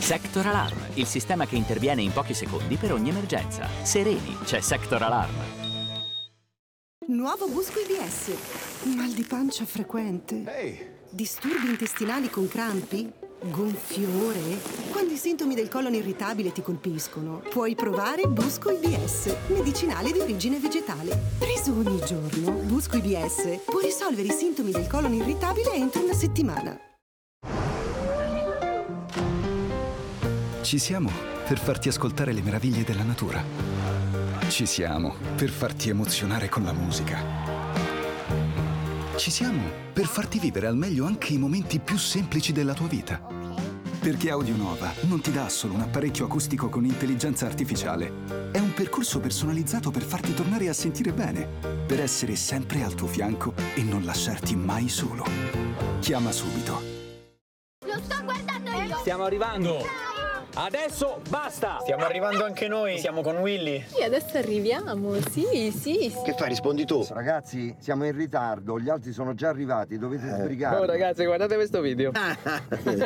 Sector Alarm, il sistema che interviene in pochi secondi per ogni emergenza. Sereni, c'è Sector Alarm. Nuovo Busco IBS. Mal di pancia frequente. Disturbi intestinali con crampi? Gonfiore? Quando i sintomi del colon irritabile ti colpiscono, puoi provare Busco IBS, medicinale di origine vegetale. Preso ogni giorno, Busco IBS può risolvere i sintomi del colon irritabile entro una settimana. Ci siamo per farti ascoltare le meraviglie della natura. Ci siamo per farti emozionare con la musica. Ci siamo per farti vivere al meglio anche i momenti più semplici della tua vita. Perché AudioNova non ti dà solo un apparecchio acustico con intelligenza artificiale. È un percorso personalizzato per farti tornare a sentire bene, per essere sempre al tuo fianco e non lasciarti mai solo. Chiama subito. Lo sto guardando io! Stiamo arrivando! Adesso basta! Stiamo arrivando anche noi, siamo con Willy. Sì, adesso arriviamo, sì. Che fai, rispondi tu? Ragazzi, siamo in ritardo, gli altri sono già arrivati, dovete sbrigare. Oh ragazzi, guardate questo video.